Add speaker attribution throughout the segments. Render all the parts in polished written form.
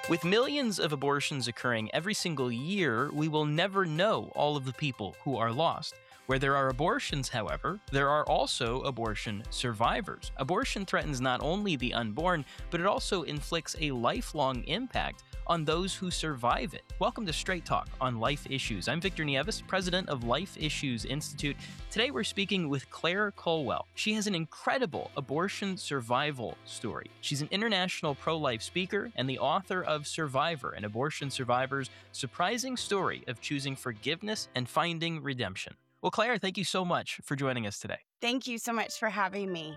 Speaker 1: With millions of abortions occurring every single year, we will never know all of the people who are lost. Where there are abortions, however, there are also abortion survivors. Abortion threatens not only the unborn, but it also inflicts a lifelong impact on those who survive it. Welcome to Straight Talk on Life Issues. I'm Victor Nieves, president of Life Issues Institute. Today we're speaking with Claire Colwell. She has an incredible abortion survival story. She's an international pro-life speaker and the author of Survivor, an abortion survivor's surprising story of choosing forgiveness and finding redemption. Well, Claire, thank you so much for joining us today.
Speaker 2: Thank you so much for having me.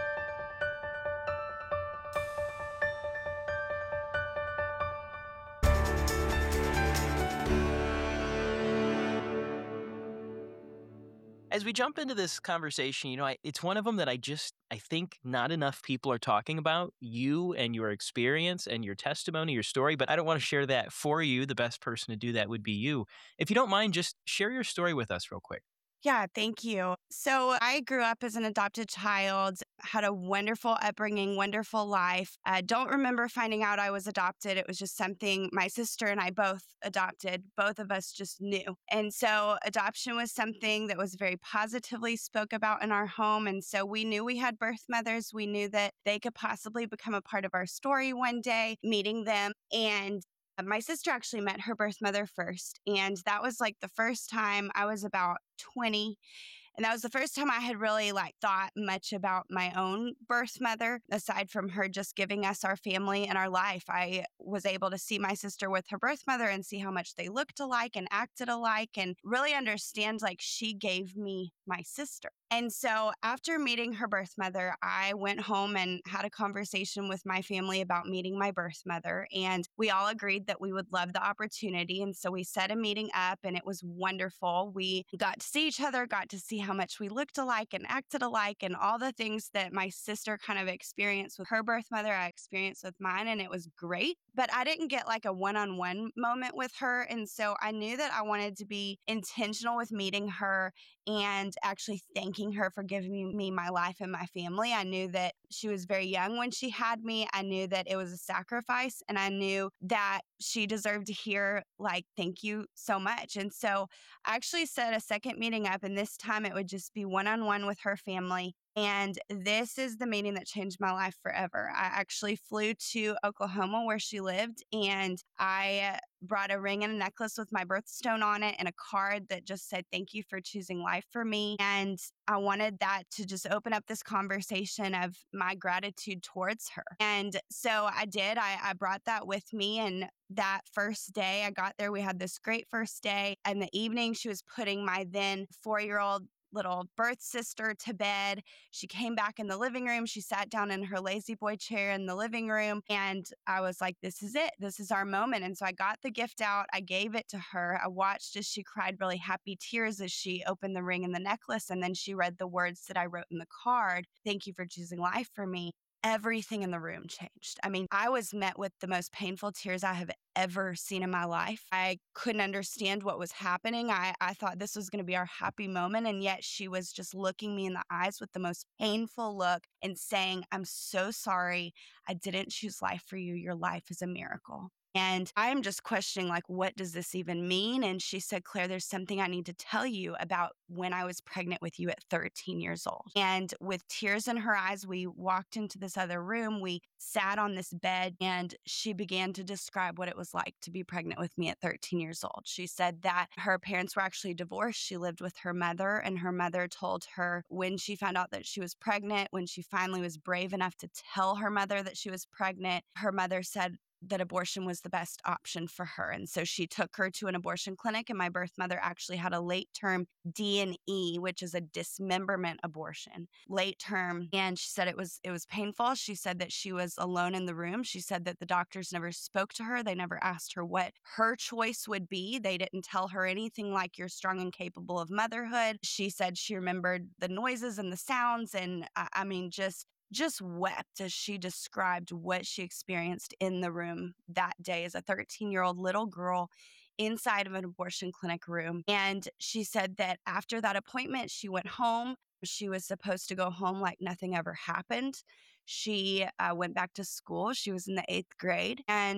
Speaker 1: As we jump into this conversation, it's one of them that I think not enough people are talking about, you and your experience and your testimony, your story, but I don't want to share that for you. The best person to do that would be you. If you don't mind, just share your story with us real quick.
Speaker 2: Yeah, thank you. So I grew up as an adopted child, had a wonderful upbringing, wonderful life. Don't remember finding out I was adopted. It was just something my sister and I both adopted. Both of us just knew. And so adoption was something that was very positively spoke about in our home. And so we knew we had birth mothers. We knew that they could possibly become a part of our story one day, meeting them. And my sister actually met her birth mother first. And that was like the first time. I was about 20. And that was the first time I had really thought much about my own birth mother, aside from her just giving us our family and our life. I was able to see my sister with her birth mother and see how much they looked alike and acted alike and really understand she gave me my sister. And so after meeting her birth mother, I went home and had a conversation with my family about meeting my birth mother. And we all agreed that we would love the opportunity. And so we set a meeting up and it was wonderful. We got to see each other, got to see how much we looked alike and acted alike and all the things that my sister kind of experienced with her birth mother, I experienced with mine. And it was great. But I didn't get a one-on-one moment with her. And so I knew that I wanted to be intentional with meeting her and actually thanking her for giving me my life and my family. I knew that she was very young when she had me. I knew that it was a sacrifice and I knew that she deserved to hear thank you so much. And so I actually set a second meeting up, and this time it would just be one-on-one with her family. And this is the meeting that changed my life forever. I actually flew to Oklahoma where she lived, and I brought a ring and a necklace with my birthstone on it and a card that just said, "Thank you for choosing life for me." And I wanted that to just open up this conversation of my gratitude towards her. And so I did. I brought that with me. And that first day I got there, we had this great first day. And the evening, she was putting my then 4-year-old little birth sister to bed. She came back in the living room. She sat down in her lazy boy chair in the living room. And I was like, this is it. This is our moment. And so I got the gift out. I gave it to her. I watched as she cried really happy tears as she opened the ring and the necklace. And then she read the words that I wrote in the card. "Thank you for choosing life for me." Everything in the room changed. I mean, I was met with the most painful tears I have ever seen in my life. I couldn't understand what was happening. I thought this was going to be our happy moment. And yet she was just looking me in the eyes with the most painful look and saying, "I'm so sorry. I didn't choose life for you. Your life is a miracle." And I'm just questioning, what does this even mean? And she said, "Claire, there's something I need to tell you about when I was pregnant with you at 13 years old." And with tears in her eyes, we walked into this other room. We sat on this bed and she began to describe what it was like to be pregnant with me at 13 years old. She said that her parents were actually divorced. She lived with her mother, and her mother told her when she found out that she was pregnant, when she finally was brave enough to tell her mother that she was pregnant, her mother said that abortion was the best option for her. And so she took her to an abortion clinic, and my birth mother actually had a late term D&E, which is a dismemberment abortion, late term. And she said it was painful. She said that she was alone in the room. She said that the doctors never spoke to her. They never asked her what her choice would be. They didn't tell her anything like, "You're strong and capable of motherhood." She said she remembered the noises and the sounds. And I mean, just wept as she described what she experienced in the room that day as a 13-year-old little girl inside of an abortion clinic room. And she said that after that appointment, she went home. She was supposed to go home like nothing ever happened. She went back to school. She was in the 8th grade. And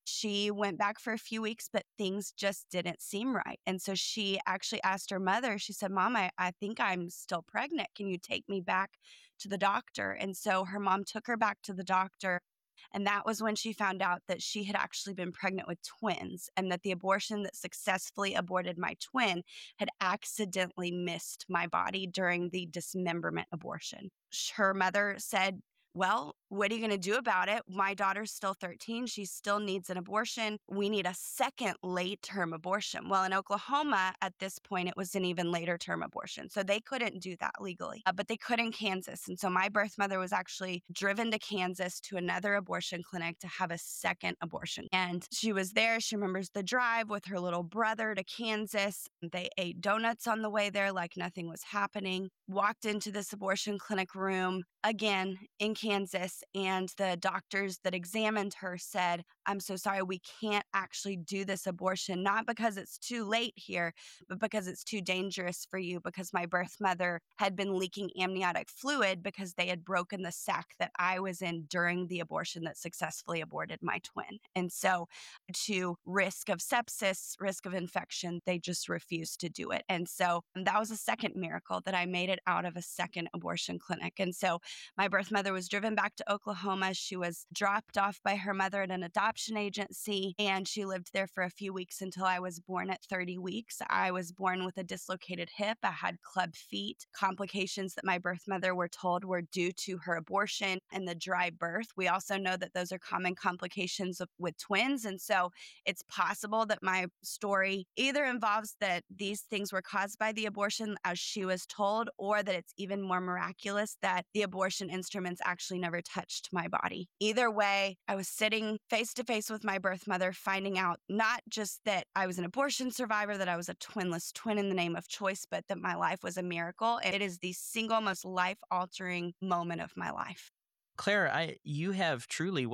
Speaker 2: She went back for a few weeks, but things just didn't seem right. And so she actually asked her mother, she said, Mom, I think I'm still pregnant. Can you take me back to the doctor? And so her mom took her back to the doctor. And that was when she found out that she had actually been pregnant with twins and that the abortion that successfully aborted my twin had accidentally missed my body during the dismemberment abortion. Her mother said, well, what are you going to do about it? My daughter's still 13. She still needs an abortion. We need a second late term abortion. Well, in Oklahoma, at this point, it was an even later term abortion. So they couldn't do that legally, but they could in Kansas. And so my birth mother was actually driven to Kansas to another abortion clinic to have a second abortion. And she was there. She remembers the drive with her little brother to Kansas. They ate donuts on the way there like nothing was happening. Walked into this abortion clinic room again in Kansas, and the doctors that examined her said, I'm so sorry, we can't actually do this abortion, not because it's too late here, but because it's too dangerous for you, because my birth mother had been leaking amniotic fluid because they had broken the sac that I was in during the abortion that successfully aborted my twin. And so to risk of sepsis, risk of infection, they just refused to do it. And so that was a second miracle that I made it out of a second abortion clinic. And so my birth mother was driven back to Oklahoma. She was dropped off by her mother at an adoption agency, and she lived there for a few weeks until I was born at 30 weeks. I was born with a dislocated hip. I had club feet, complications that my birth mother were told were due to her abortion and the dry birth. We also know that those are common complications with twins. And so it's possible that my story either involves that these things were caused by the abortion as she was told, or that it's even more miraculous that the abortion instruments actually never touched my body. Either way, I was sitting face to face with my birth mother, finding out not just that I was an abortion survivor, that I was a twinless twin in the name of choice, but that my life was a miracle. And it is the single most life-altering moment of my life.
Speaker 1: Claire, you have truly